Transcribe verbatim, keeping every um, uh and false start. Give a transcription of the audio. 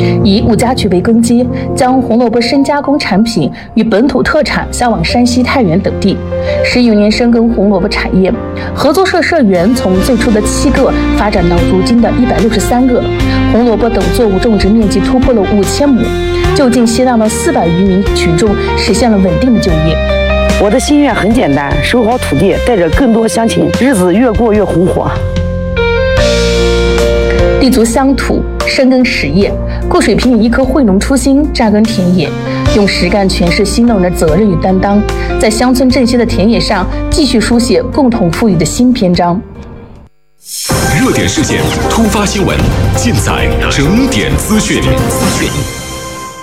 以五家渠为根基，将红萝卜深加工产品与本土特产销往山西太原等地，十余年深耕红萝卜产业。合作社社员从最初的七个发展到如今的一百六十三个，红萝卜等作物种植面积突破了五千亩，就近吸纳了四百余名群众，实现了稳定的就业。 我的心愿很简单，守好土地，带着更多乡亲，日子越过越红火。 立足乡土，深耕实业，顾水平以一颗惠农初心扎根田野，用实干诠释新农人的责任与担当，在乡村振兴的田野上继续书写共同富裕的新篇章。 热点事件、突发新闻，尽在整点资讯。